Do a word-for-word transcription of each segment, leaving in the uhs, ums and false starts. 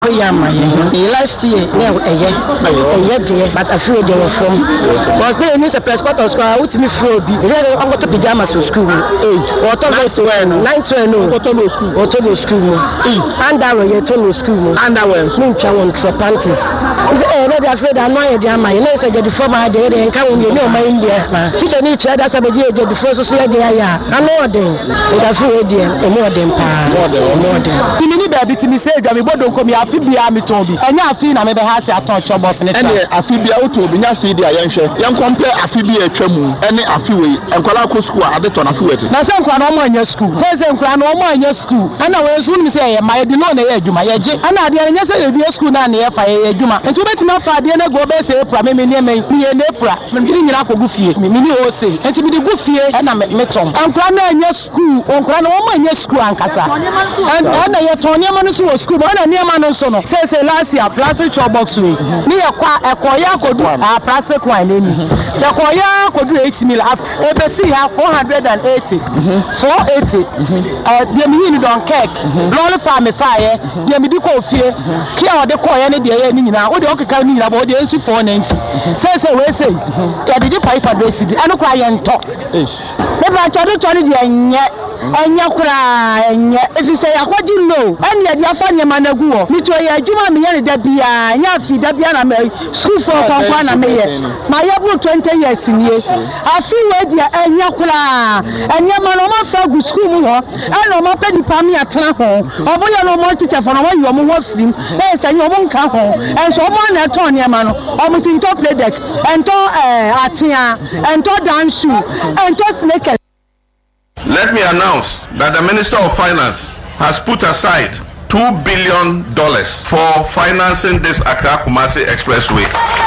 Yama, last year, no, a year, a year, but I feel they were from. Was there any passport or school? I would be free. I got to pajamas to school. Or to nine to no, or to school, or to school. And I will to no school. And I will soon come on Trapantis. I'm afraid I'm not a Yama. Let's get the former day and come on, you know, my India. Teacher need to that's a bit the first society. I know them. I feel dear, and more than more than. You need a bit to me say that we don't come here. Fibia me tobi enya afi na me be ha se aton chobos ne ene afibia otobi nya afi dia yen hwe yen compare afibia atwamu ene afi we enkwala ko school abeto na afi we na se nkwa na omo anya school se se nkwa na omo anya school ana we so ni se ye ma ye di no na ye adwuma ye je ana ade anya se ye bi school na na ye fa ye adwuma nti betima fa ade na go be se epura me me ne me ye na epura me bi nyira ko gufie me ni o se nti bi di gufie ana me tom nkwa na anya school nkwa na omo anya school ankasa ana ye tonia ma no so school ana ne ma no no say say last year plastic chop box we ni ekwa ekoya kodu ah plastic wine ni the ekoya kodu eight mil e be see ha four hundred eighty four eighty eh de mi ni don cake lolly farm fire de mi di ko fie kia o de ko ye ne de ye ni nyina o de okeka ni nyina bo de nsu four ninety say say we say ya de five hundred cedi anu kwa ye nto ish be ba chodo chodo de enye enya kura enye if say akwaji no enya de afa nyama na gu wo mi to ye adwuma me ye da bia nya afi da bia na me school for konkwa na me ye ma ye bu twenty years nie afi we dia enya kura enya ma no ma fa gu school mu ho e no ma pe di pa me atena ho obo ye no mo teacher for no wa yo mo ho firim e se nyo mo nka ho en so mo na ton ne ma no o mo sin to play deck en to eh atia en to dance shoe en to snake. Let me announce that the Minister of Finance has put aside two billion dollars for financing this Accra Kumasi Expressway.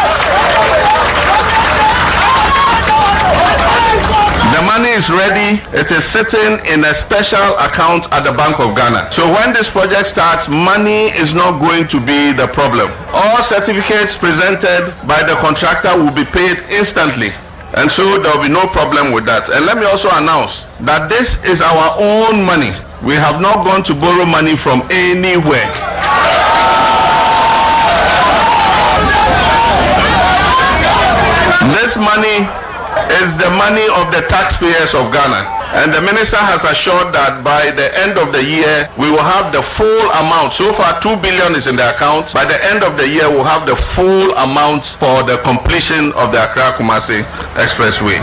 The money is ready. It is sitting in a special account at the Bank of Ghana. So when this project starts, money is not going to be the problem. All certificates presented by the contractor will be paid instantly. And so there will be no problem with that. And let me also announce that this is our own money. We have not gone to borrow money from anywhere. This money is the money of the taxpayers of Ghana. And the minister has assured that by the end of the year, we will have the full amount. So far, two billion is in the account. By the end of the year, we'll have the full amount for the completion of the Accra Kumasi Expressway.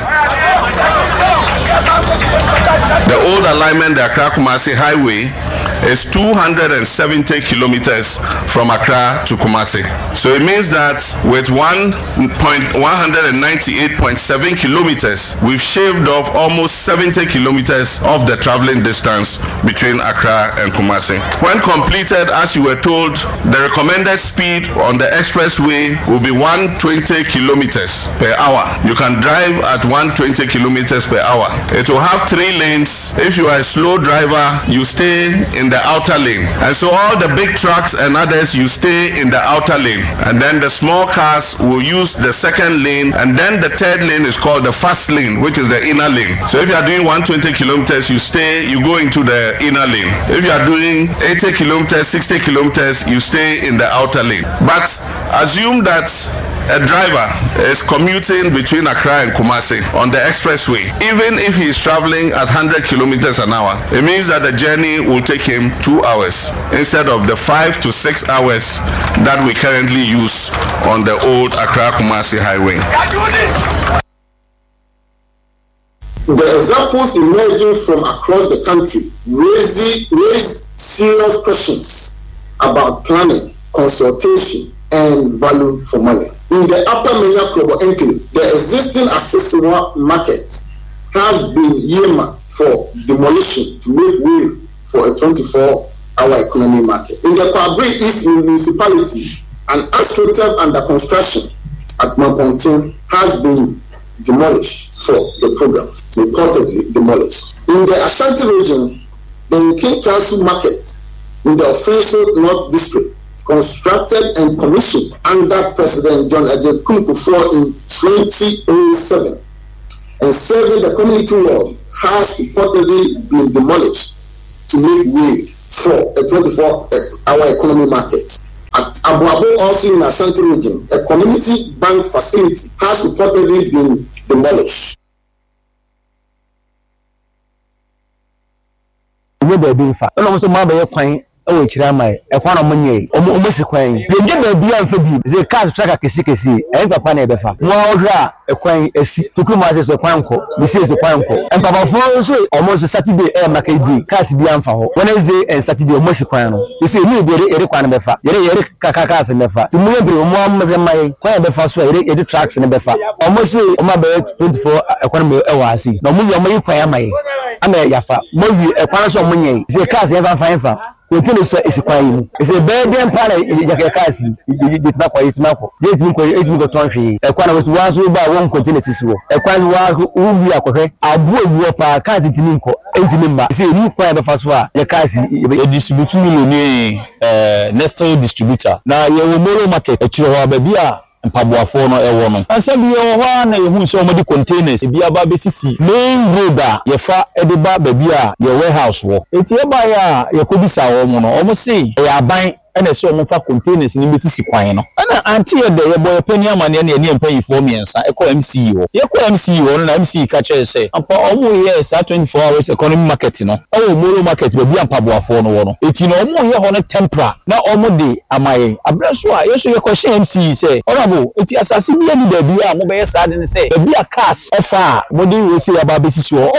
The old alignment, the Accra Kumasi Highway, is two hundred seventy kilometers from Accra to Kumasi. So it means that with one hundred ninety-eight point seven kilometers, we've shaved off almost seventy kilometers of the traveling distance between Accra and Kumasi. When completed, as you were told, the recommended speed on the expressway will be one hundred twenty kilometers per hour. You can drive at one hundred twenty kilometers per hour. It will have three lanes. If you are a slow driver, you stay in the outer lane, and so all the big trucks and others, you stay in the outer lane, and then the small cars will use the second lane, and then the third lane is called the fast lane, which is the inner lane. So if you are doing one hundred twenty kilometers, you stay, you go into the inner lane. If you are doing eighty kilometers, sixty kilometers, you stay in the outer lane. But assume that a driver is commuting between Accra and Kumasi on the expressway. Even if he is traveling at one hundred kilometers an hour, it means that the journey will take him two hours instead of the five to six hours that we currently use on the old Accra Kumasi Highway. The examples emerging from across the country raise, raise serious questions about planning, consultation, and value for money. In the Upper Menya Krobo enclave, the existing Asisiwa market has been earmarked for demolition to make way for a twenty-four hour economy market. In the Kwabri East municipality, an astroturf under construction at Mampontin has been demolished for the program, reportedly demolished. In the Ashanti region, the King Council market in the Official North District, constructed and commissioned under President John Ajay Kufuor in twenty oh seven and serving the community law, has reportedly been demolished to make way for a twenty-four hour economy market. At Abuabo, also in Ashanti region, a community bank facility has reportedly been demolished. We be being fat. I almost my by a oh, Chiramai, a fan of money, almost a coin. You get the beer for you. The cars track a kissy, and a panel befa. More a coin, a Tukumas a quanko, this is a quanko. And Papa Fonso, almost a Saturday air Macadi, cast beyond for Wednesday and Saturday, almost a quano. You see, you be a requirement befa, Eric Kakas and befa. To move one of my quite befa, so eight tracks and befa. Almost my bed twenty-four a quantum awasi. No move your money, Quayamai. I'm a Yafa, maybe a quantum of money. The cars never find for. Continue so is quite. It's a baby and party in the Jakasi. You did not quite Marco. Let me go eight minutes country. A quan was one who by one continuous. A quan who we are correct. I'll boy you up a Kasi Timinko. Intimimba. See, you quite the first one. The Kasi, a distributor, uh, Nestle distributor. Now you will more market a chihuahua baby. And Pabua Fono Ewono. And some of your one who so many containers, if you are baby sissy, main road, your far ediba babia, your warehouse walk. It's your buyer, your Kubisa or almost see, they are buying and a so much containers in the Mississippi. And until the boy penny money and pay for me and say, I call M C U. You call M C U and M C catcher say, and for almost yes, at twenty-four hours economy market, you know. Oh, more market will be a Pabua Fono. It's you know more your honor tempera. Now, almost day, am I? I bless you. You should your question M C say, Honorable, it's assassin baby, I'm mobile sad and say, be a cash offer. What do you say about this? Well,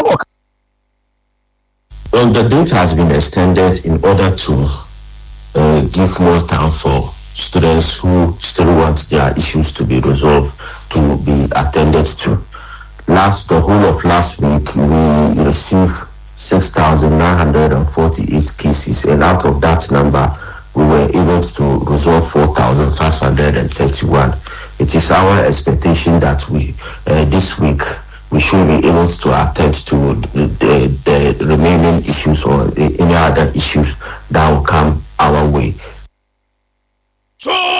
the date has been extended in order to Uh, give more time for students who still want their issues to be resolved to be attended to. Last, the whole of last week, we received six thousand nine hundred forty-eight cases, and out of that number, we were able to resolve four thousand five hundred thirty-one. It is our expectation that we, uh, this week, we should be able to attend to the, the, the remaining issues or any other issues that will come our way.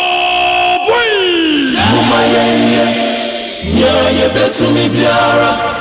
Mama, yeah, yeah, yeah, yeah, better me, Biara.